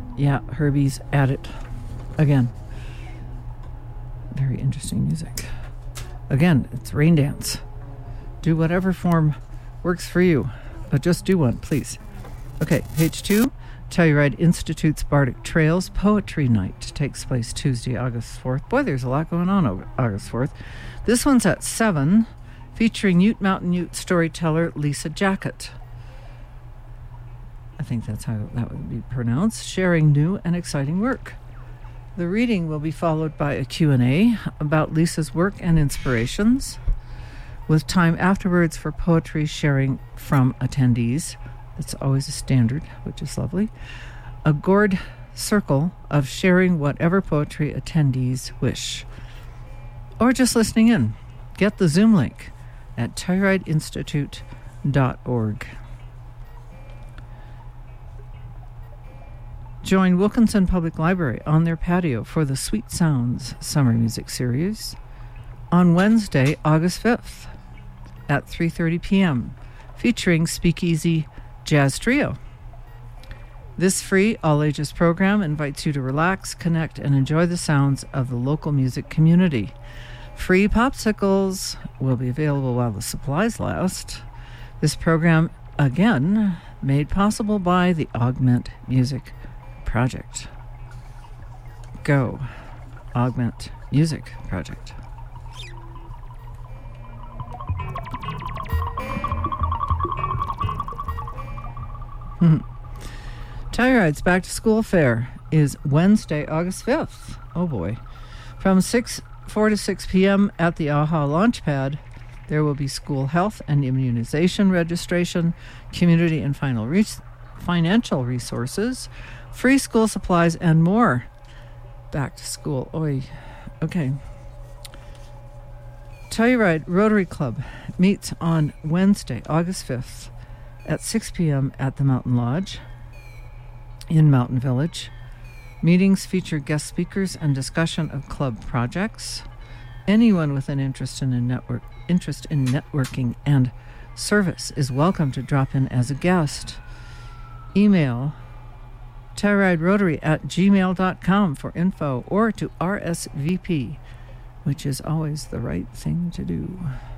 Yeah, Herbie's at it again. Very interesting music. Again, it's Rain Dance. Do whatever form works for you, but just do one, please. Okay, page 2. Telluride Institute's Bardic Trails Poetry Night takes place Tuesday, August 4th. Boy, there's a lot going on over August 4th. This one's at 7, featuring Ute Mountain Ute storyteller Lisa Jacket. I think that's how that would be pronounced. Sharing new and exciting work. The reading will be followed by a Q&A about Lisa's work and inspirations, with time afterwards for poetry sharing from attendees. It's always a standard, which is lovely. A gourd circle of sharing whatever poetry attendees wish. Or just listening in. Get the Zoom link at TellurideInstitute.org. Join Wilkinson Public Library on their patio for the Sweet Sounds Summer Music Series on Wednesday, August 5th at 3:30 p.m., featuring Speakeasy Jazz Trio. This free, all-ages program invites you to relax, connect, and enjoy the sounds of the local music community. Free popsicles will be available while the supplies last. This program, again, made possible by the Augment Music Project. Go, Augment Music Project. Telluride's Back to School Fair is Wednesday, August 5th. Oh boy. From 4 to 6 p.m. at the AHA Launchpad, there will be school health and immunization registration, community and financial resources, free school supplies, and more. Back to school. Oi. Okay. Telluride Rotary Club meets on Wednesday, August 5th at 6 p.m. at the Mountain Lodge in Mountain Village. Meetings feature guest speakers and discussion of club projects. Anyone with an interest in networking and service is welcome to drop in as a guest. Email TellurideRotary@gmail.com for info, or to RSVP, which is always the right thing to do.